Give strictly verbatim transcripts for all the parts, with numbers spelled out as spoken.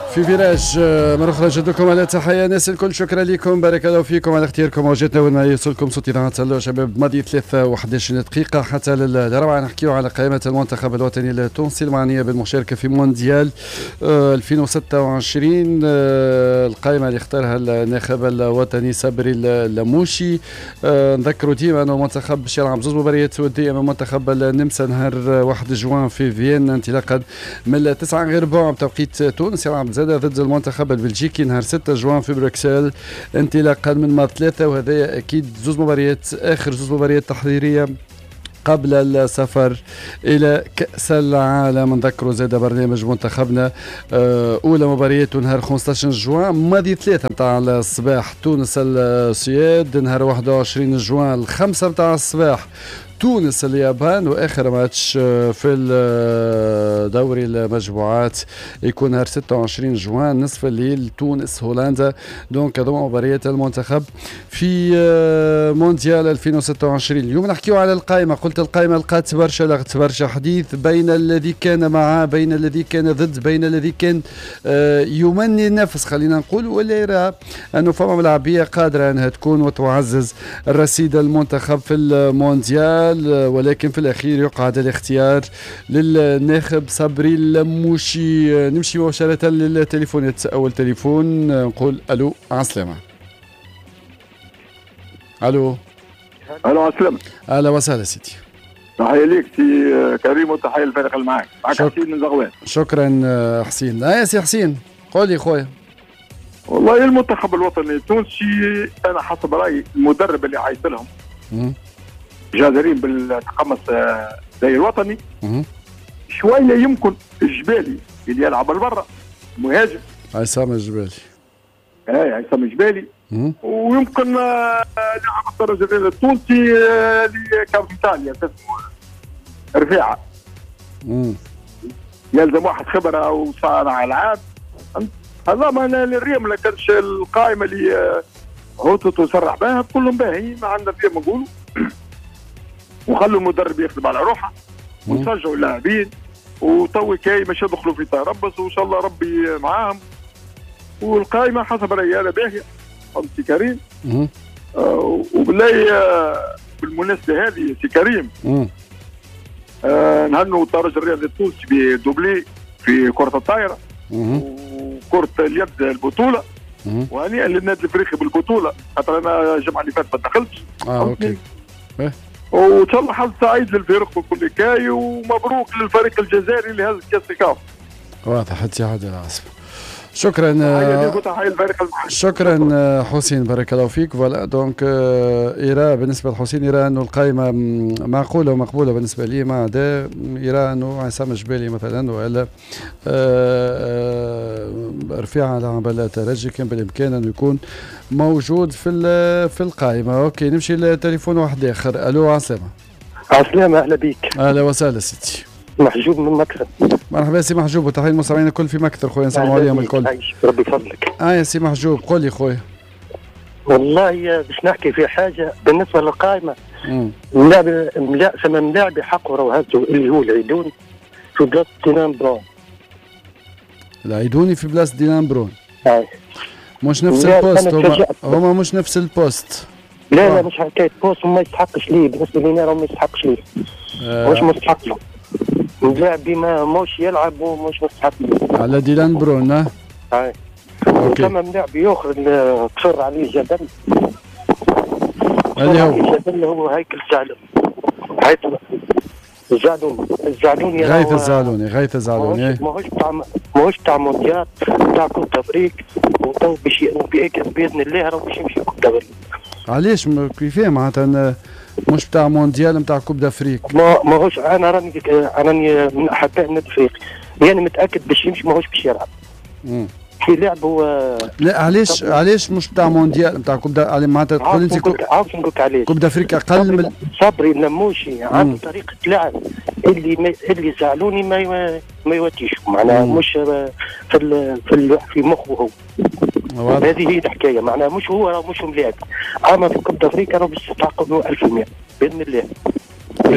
في فيراج مرة أخرى جدكم على تحية ناس الكل، شكرا لكم، بارك الله فيكم على اختياركم وجدنا وما يوصلكم صوت إذاعة اللو شباب. ماضي ثلاثة وحداش دقيقة حتى للرابعة نحكيو على قائمة المنتخب الوطني التونسي المعنية بالمشاركة في مونديال ألفين وستة وعشرين. القائمة اللي اختارها الناخب الوطني صبري اللموشي. نذكروا ديما أنه المنتخب باش يلعب زوج مباريات ودية أمام منتخب النمسا نهار واحد جوان في فيينا انطلاقا من تسعة غير ربع بتوقيت تونس. يلعب زاد ضد المنتخب البلجيكي نهار ستة جوان في بروكسل انطلاقا من مار ثلاثة، وهذا أكيد زوج مباريات آخر زوج مباريات تحضيرية قبل السفر إلى كأس العالم. نذكروا زاد برنامج منتخبنا أولى مبارياته نهار خمسة عشر جوان ماضي ثلاثة متاع الصباح تونس السويد، نهار واحد وعشرين جوان الخمسة متاع الصباح تونس اليابان، واخر ماتش في دوري المجموعات يكون نهار ستة وعشرين جوان نصف الليل تونس هولندا. دونك هذوما مباريات المنتخب في مونديال ألفين وستة وعشرين. اليوم نحكيو على القائمه. قلت القائمه لقات برشا لغط برشا حديث بين الذي كان معه بين الذي كان ضد بين الذي كان يمني النفس خلينا نقول، ولا يرى انه فما ملاعبيه قادره انها تكون وتعزز الرصيد المنتخب في المونديال، ولكن في الأخير يقعد الاختيار للناخب صبري اللموشي. نمشي مباشرة للتليفونات. أول تليفون نقول ألو عسلامة. ألو ألو عسلامة. أهلا وسهلا سيدي. تحية ليك سي كريم وتحية للفريق اللي معاك. معاك شك... حسين من زغوان. شكرا حسين. آه يا سي حسين قول لي خويا. والله المنتخب الوطني التونسي أنا حسب رأيي المدرب اللي عايز لهم جادرين بالتقمص زي الوطني شويه يمكن الجبالي اللي يلعب برا مهاجم عصام الجبالي. اي عصام الجبالي ويمكن لاعب الدرجه الاولى التونسي اللي كان في ايطاليا اسمه رفيعه. يلزم واحد خبره وصانع العاب. هذا ما الريم ما كانش القائمه اللي هوتو تسرح بها كلهم باهي ما عندنا فيها ما نقولوا. وخلوا المدرب يخدم على روحه ونشجعوا اللاعبين وتوي كاي مش يدخلوا في تربص وان شاء الله ربي معاهم. والقائمه حسب رايي انا باهيه فهمتي كريم. آه وبالله آه بالمناسبه هذه سي كريم آه نهنوا الدرجه الرياضي التونسي بدوبلي في كره الطائره وكره اليد البطوله، وهنيئا للنادي الافريقي بالبطوله خاطر انا الجمعه اللي فاتت ما دخلتش. اه اوكي. وان شاء الله حظ سعيد للفريق وكل كاي ومبروك للفريق الجزائري اللي هز كاس الكاف. واضح اتحاد العاصمه. شكرا شكرا حسين بارك الله فيك. فوالا دونك يرى بالنسبه لحسين يرى انه القائمه معقوله ومقبوله بالنسبه لي، ما عدا يرى انه عصام الجبالي مثلا والا رفيعه لاعب الترجي كان بالامكان انه يكون موجود في في القائمه. اوكي نمشي لتليفون واحد اخر. الو عسلامه. عسلامه اهلا بك. اهلا وسهلا سيدي. محجوب من مكثر. مرحبا سي محجوب وتحيه المستمعين الكل في مكثر خويا نسلموا عليهم الكل. ربي يفضلك. اه يا سي محجوب قول لي خويا. والله باش نحكي في حاجه بالنسبه للقائمه. ملاعب ملاعب ثم ملاعب يحقوا روهاتو اللي هو العيدوني في بلاصه ديلان برون. العيدوني في بلاصه ديلان برون. اي مش نفس البوست هما هما مش نفس البوست. لا لا مش حكايه بوست وما يستحقش ليه بالنسبه لي انا ما يستحقش ليه. آه. مش مستحق له. اللاعب ما موش يلعب ومش مستحق له. على ديلان برون ها؟ اي. اوكي. ثم لاعب ياخذ كسر عليه جبل. اللي هو جبل هو هيكل الزعلون. هيكل الزعلون الزعلوني غايث الزعلوني غايث الزعلوني ماهوش بتاع ماهوش بتاع مونديال بتاع كوب افريك وتو باش باذن الله راه باش يمشي كوب افريك. علاش كيفاه معناتها مش بتاع مونديال بتاع كوب دافريك؟ ما ماهوش انا راني راني من احباء النادي الافريقي يعني متاكد باش يمشي ماهوش باش يلعب. امم في لعب هو لا علاش علاش مش بتاع مونديال بتاع كوب دا معناتها تقول انت عارف نقولك علاش كوب دافريك اقل من صبري اللموشي عنده طريقه لعب اللي ما اللي زعلوني ما ما يواتيش معناها مش في ال في ال في مخه هو. هذه هي الحكايه معناها مش هو راه مش ملاعب اما في كوب دافريك راه باش تتعاقبوا ألف بالمئة باذن الله.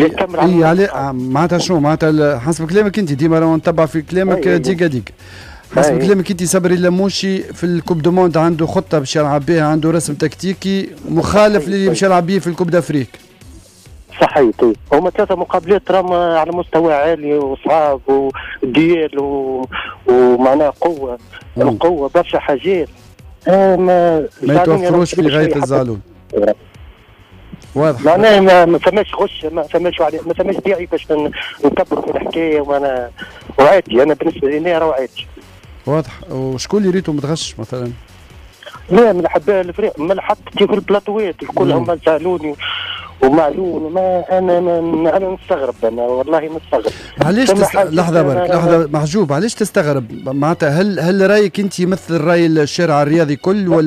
اي على معناتها شنو معناتها حسب كلامك انت ديما راه نتبع في كلامك ديكا ديك حسب كلامك انت صبري اللموشي في الكوب دو موند عنده خطه باش يلعب بها، عنده رسم تكتيكي مخالف للي باش يلعب به في الكوب دافريك. صحيح. طيب هما ثلاثه مقابلات راهم على مستوى عالي وصعاب وديال و... ومعناها قوه القوه برشا حاجات آه ما ما يتوفروش في غايه الزعلون. واضح. معناها ما, ما فماش غش، ما فماش ما فماش داعي باش نكبر في الحكايه، وانا وعادي انا بالنسبه لي راه عادي. واضح. وشكون اللي ريتو متغش مثلا؟ لا من الاحباء الفريق، من حتى في البلاطوات الكل هما سالوني ومعلوم ما انا ما انا مستغرب، انا والله مستغرب. علاش تست... لحظه برك لحظه محجوب، علاش تستغرب؟ معناتها هل هل رايك انت يمثل راي الشارع الرياضي كل ولا